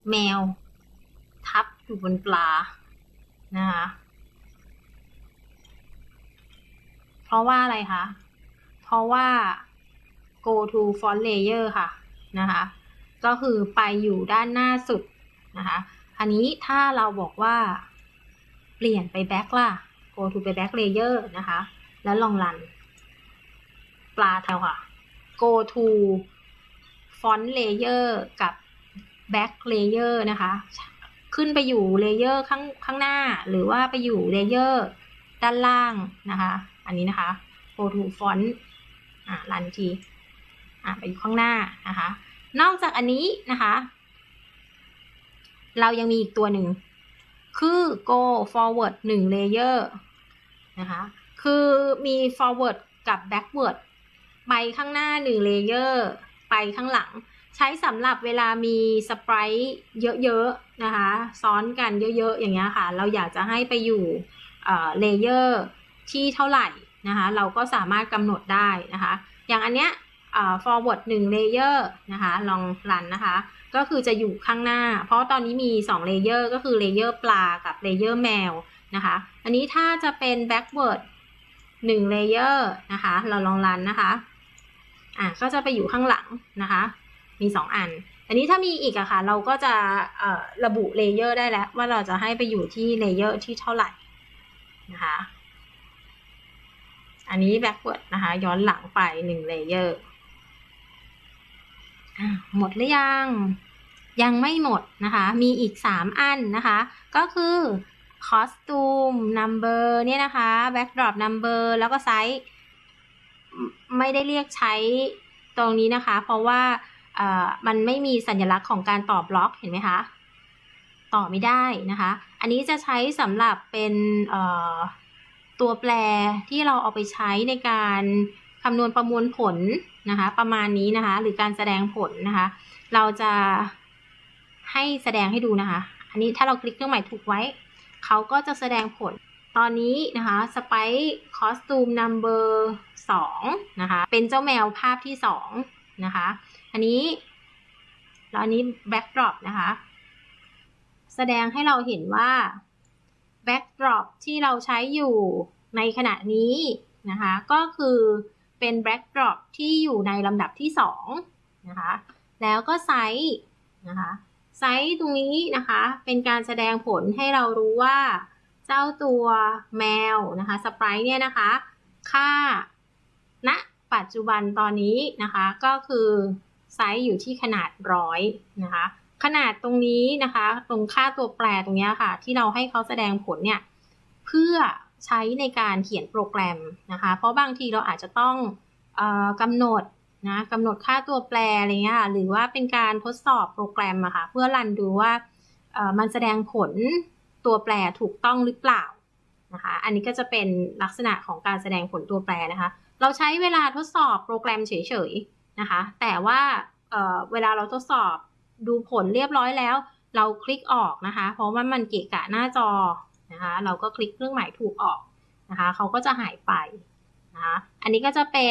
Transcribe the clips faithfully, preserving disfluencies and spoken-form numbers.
แมวทับอยู่บนปลานะคะเพราะว่าอะไรคะเพราะว่า go to front layer ค่ะนะคะก็คือไปอยู่ด้านหน้าสุดนะคะอันนี้ถ้าเราบอกว่าเปลี่ยนไป back ล่ะ go to ไป back layer นะคะแล้วลองรันปลาแถวค่ะ go to front layer กับ back layer นะคะขึ้นไปอยู่เลเยอร์ข้างข้างหน้าหรือว่าไปอยู่เลเยอร์ด้านล่างนะคะอันนี้นะคะ go to front อ่ะรันทีอ่ะไปอยู่ข้างหน้านะคะนอกจากอันนี้นะคะเรายังมีอีกตัวหนึ่งคือ go forward หนึ่ง layer นะคะคือมี forward กับ backward ไปข้างหน้าหนึ่ง layer ไปข้างหลังใช้สำหรับเวลามีสไปรท์เยอะๆนะคะซ้อนกันเยอะๆอย่างเงี้ยค่ะเราอยากจะให้ไปอยู่เลเยอร์ที่เท่าไหร่นะคะเราก็สามารถกำหนดได้นะคะอย่างอันเนี้ย forward หนึ่ง layer นะคะลองรันนะคะก็คือจะอยู่ข้างหน้าเพราะตอนนี้มีสอง layer ก็คือ layer ปลากับ layer แมวนะคะอันนี้ถ้าจะเป็น backward หนึ่ง layer นะคะเราลองรันนะคะอ่ะก็จะไปอยู่ข้างหลังนะคะมีสองอันอันนี้ถ้ามีอีกอะค่ะเราก็จะระบุเลเยอร์ได้แล้วว่าเราจะให้ไปอยู่ที่เลเยอร์ที่เท่าไหร่นะคะอันนี้ backward นะคะย้อนหลังไปหนึ่งเลเยอร์หมดหรือยังยังไม่หมดนะคะมีอีกสามอันนะคะก็คือ costume number เนี่ยนะคะ backdrop number แล้วก็ไซส์ไม่ได้เรียกใช้ตรงนี้นะคะเพราะว่ามันไม่มีสัญลักษณ์ของการต่อบล็อกเห็นไหมคะต่อไม่ได้นะคะอันนี้จะใช้สำหรับเป็นตัวแปรที่เราเอาไปใช้ในการคำนวณประมวลผลนะคะประมาณนี้นะคะหรือการแสดงผลนะคะเราจะให้แสดงให้ดูนะคะอันนี้ถ้าเราคลิกเครื่องหมายถูกไว้เขาก็จะแสดงผลตอนนี้นะคะสไปค์คอสตูมนัมเบอร์สองนะคะเป็นเจ้าแมวภาพที่สองนะคะอันนี้แล้วอันนี้แบ็กดรอปนะคะแสดงให้เราเห็นว่าแบ็กดรอปที่เราใช้อยู่ในขณะนี้นะคะก็คือเป็นแบ็กดรอปที่อยู่ในลำดับที่สองนะคะแล้วก็ไซส์นะคะไซส์ตรงนี้นะคะเป็นการแสดงผลให้เรารู้ว่าเจ้าตัวแมวนะคะสไปรท์เนี่ยนะคะค่าณปัจจุบันตอนนี้นะคะก็คือไซส์อยู่ที่ขนาดร้อยนะคะขนาดตรงนี้นะคะตรงค่าตัวแปรตรงนี้ค่ะที่เราให้เขาแสดงผลเนี่ยเพื่อใช้ในการเขียนโปรแกรมนะคะเพราะบางทีเราอาจจะต้องเอ่อกำหนดนะกำหนดค่าตัวแปรอะไรเงี้ยหรือว่าเป็นการทดสอบโปรแกรมอะค่ะเพื่อรันดูว่าเอ่อมันแสดงผลตัวแปรถูกต้องหรือเปล่านะคะอันนี้ก็จะเป็นลักษณะของการแสดงผลตัวแปรนะคะเราใช้เวลาทดสอบโปรแกรมเฉยๆนะคะแต่ว่าเอ่อเวลาเราทดสอบดูผลเรียบร้อยแล้วเราคลิกออกนะคะเพราะว่ามันเกะกะหน้าจอนะคะเราก็คลิกเครื่องหมายถูกออกนะคะเขาก็จะหายไปนะคะอันนี้ก็จะเป็น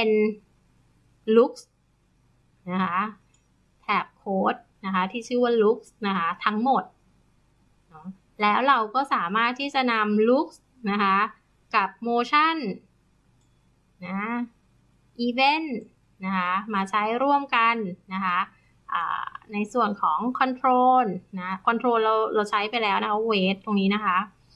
looks นะคะแท็บโค้ดนะคะที่ชื่อว่า looks นะคะทั้งหมดแล้วเราก็สามารถที่จะนำ looks นะคะกับ motion นะ event นะคะมาใช้ร่วมกันนะคะในส่วนของ control นะ control เราเราใช้ไปแล้วนะคะ wait ตรงนี้นะคะ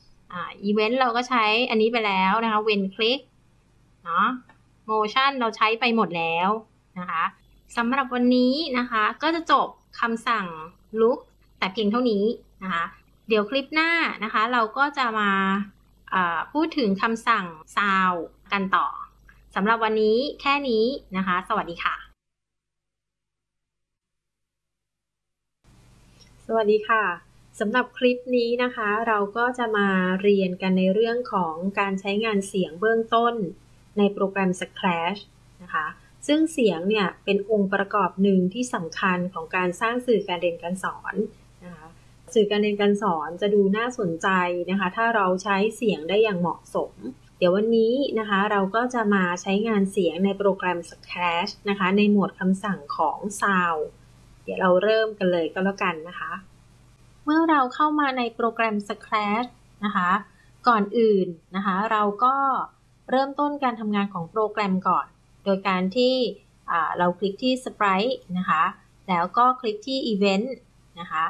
event เราก็ใช้อันนี้ไปแล้วนะคะ when click เนาะ motion เราใช้ไปหมดแล้วนะคะสำหรับวันนี้นะคะก็จะจบคำสั่ง look แต่เพียงเท่านี้นะคะเดี๋ยวคลิปหน้านะคะเราก็จะมาพูดถึงคำสั่ง sound กันต่อสำหรับวันนี้แค่นี้นะคะสวัสดีค่ะสวัสดีค่ะสำหรับคลิปนี้นะคะเราก็จะมาเรียนกันในเรื่องของการใช้งานเสียงเบื้องต้นในโปรแกรม Scratch นะคะซึ่งเสียงเนี่ยเป็นองค์ประกอบหนึ่งที่สำคัญของการสร้างสื่อการเรียนการสอนนะคะสื่อการเรียนการสอนจะดูน่าสนใจนะคะถ้าเราใช้เสียงได้อย่างเหมาะสมเดี๋ยววันนี้นะคะเราก็จะมาใช้งานเสียงในโปรแกรม Scratch นะคะในหมวดคำสั่งของ Sound เดี๋ยวเราเริ่มกันเลยก็แล้วกันนะคะเมื่อเราเข้ามาในโปรแกรม Scratch นะคะก่อนอื่นนะคะเราก็เริ่มต้นการทำงานของโปรแกรมก่อนโดยการที่เราคลิกที่ Sprite นะคะแล้วก็คลิกที่ Event นะคะ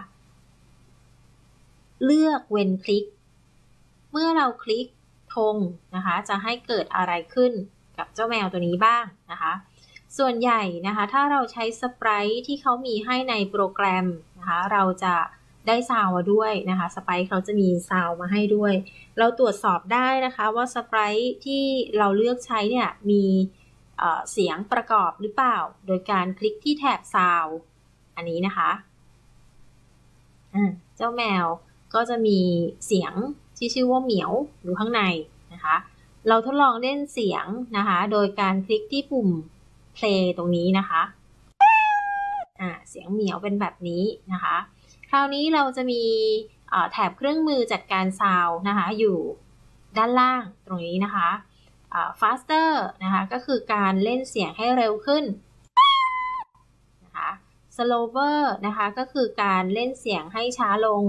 เลือกเว้นคลิกเมื่อเราคลิกธงนะคะจะให้เกิดอะไรขึ้นกับเจ้าแมวตัวนี้บ้างนะคะส่วนใหญ่นะคะถ้าเราใช้สไปรท์ที่เขามีให้ในโปรแกรมนะคะเราจะได้ซาวมาด้วยนะคะสไปรท์เขาจะมีซาวมาให้ด้วยเราตรวจสอบได้นะคะว่าสไปรท์ที่เราเลือกใช้เนี่ยมีเอ่อเสียงประกอบหรือเปล่าโดยการคลิกที่แถบซาวอันนี้นะคะเจ้าแมวก็จะมีเสียงที่ชื่อว่าเหมียวอยู่ข้างในนะคะเราทดลองเล่นเสียงนะคะโดยการคลิกที่ปุ่ม play ตรงนี้นะคะอ่าเสียงเหมียวเป็นแบบนี้นะคะคราวนี้เราจะมีแถบเครื่องมือจัดการซาวด์นะคะอยู่ด้านล่างตรงนี้นะคะ faster นะคะก็คือการเล่นเสียงให้เร็วขึ้นนะคะ slower นะคะก็คือการเล่นเสียงให้ช้าลง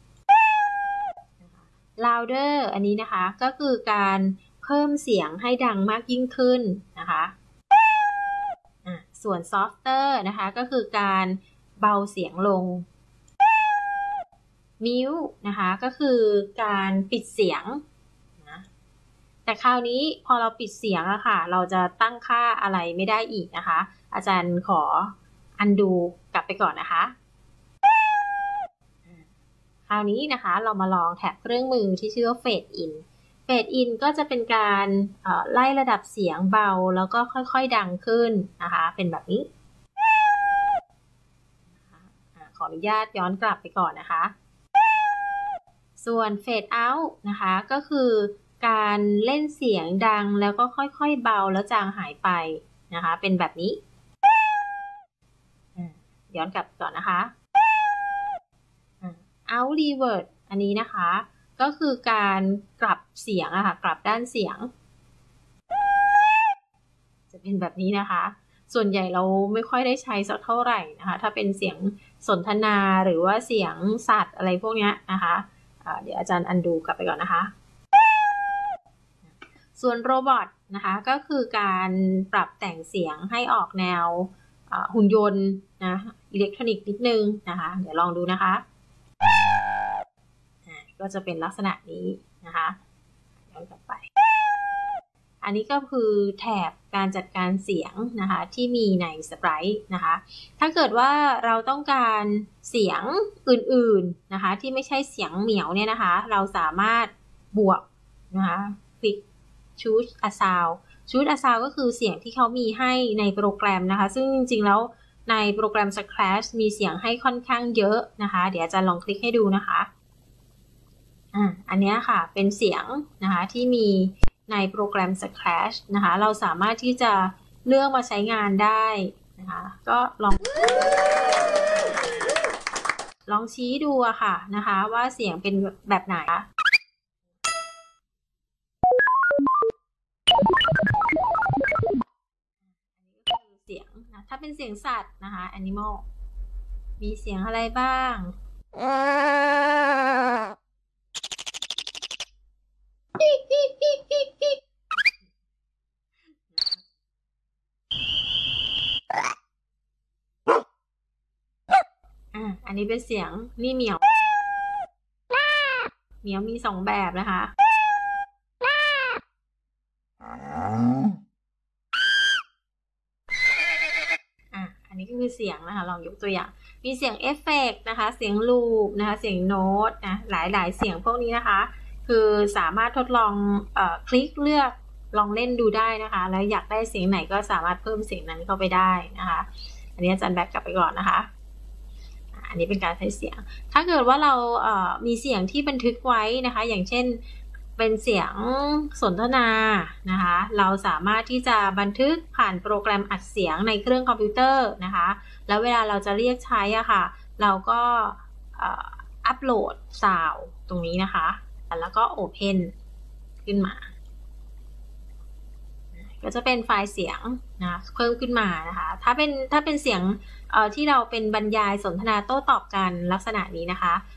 louder อันนี้นะคะก็คือการเพิ่มเสียงให้ดังมากยิ่งขึ้นนะคะส่วน softer นะคะก็คือการเบาเสียงลง mute นะคะก็คือการปิดเสียงนะแต่คราวนี้พอเราปิดเสียงอะค่ะเราจะตั้งค่าอะไรไม่ได้อีกนะคะอาจารย์ขอ undo กลับไปก่อนนะคะคราวนี้นะคะเรามาลองแท็บเครื่องมือที่ชื่อว่า Fade In Fade In ก็จะเป็นการไล่ระดับเสียงเบาแล้วก็ค่อยๆดังขึ้นนะคะเป็นแบบนี้ขออนุญาตย้อนกลับไปก่อนนะคะส่วน Fade Out นะคะก็คือการเล่นเสียงดังแล้วก็ค่อยๆเบาแล้วจางหายไปนะคะเป็นแบบนี้ย้อนกลับก่อนนะคะOut Revert อันนี้นะคะก็คือการกลับเสียงอะค่ะกลับด้านเสียงจะเป็นแบบนี้นะคะส่วนใหญ่เราไม่ค่อยได้ใช้สักเท่าไหร่นะคะถ้าเป็นเสียงสนทนาหรือว่าเสียงสัตว์อะไรพวกนี้นะคะะเดี๋ยวอาจารย์อันดูกลับไปก่อนนะคะส่วนโรบอทนะคะก็คือการปรับแต่งเสียงให้ออกแนวหุ่นยนต์นะอิเล็กทรอนิกส์นิดนึงนะคะเดี๋ยวลองดูนะคะก็จะเป็นลักษณะนี้นะคะย้อนกลับไปอันนี้ก็คือแถบการจัดการเสียงนะคะที่มีใน Sprite นะคะถ้าเกิดว่าเราต้องการเสียงอื่นๆนะคะที่ไม่ใช่เสียงเหมียวเนี่ยนะคะเราสามารถบวกนะคะคลิก choose a sound choose a sound ก็คือเสียงที่เขามีให้ในโปรแกรมนะคะซึ่งจริงๆแล้วในโปรแกรม Scratch มีเสียงให้ค่อนข้างเยอะนะคะเดี๋ยวอาจารย์ลองคลิกให้ดูนะคะอ่าอันนี้ค่ะเป็นเสียงนะคะที่มีในโปรแกรม Scratch นะคะเราสามารถที่จะเลือกมาใช้งานได้นะคะก็ลองลองชี้ดูอะค่ะนะคะว่าเสียงเป็นแบบไหนเสียงนะถ้าเป็นเสียงสัตว์นะคะ animal มีเสียงอะไรบ้างอันนี้เป็นเสียงนี่เหมียวเหมียวมีสองแบบนะคะอันนี้ก็คือเสียงนะคะลองยกตัวอย่างมีเสียงเอฟเฟกต์นะคะเสียงลูปนะคะเสียงโน้ตนะหลายๆเสียงพวกนี้นะคะคือสามารถทดลองเอ่อคลิกเลือกลองเล่นดูได้นะคะแล้วอยากได้เสียงไหนก็สามารถเพิ่มเสียงนั้นเข้าไปได้นะคะอันนี้อาจารย์แบ็กกลับไปก่อนนะคะอันนี้เป็นการใช้เสียงถ้าเกิดว่าเราเอ่อมีเสียงที่บันทึกไว้นะคะอย่างเช่นเป็นเสียงสนทนานะคะเราสามารถที่จะบันทึกผ่านโปรแกรมอัดเสียงในเครื่องคอมพิวเตอร์นะคะแล้วเวลาเราจะเรียกใช้อะค่ะเราก็อัปโหลดซาวด์ตรงนี้นะคะแล้วก็ Open ขึ้นมาก็จะเป็นไฟล์เสียงนะเพิ่มขึ้นมานะคะถ้าเป็นถ้าเป็นเสียงที่เราเป็นบรรยายสนทนาโต้ตอบกันลักษณะนี้นะคะ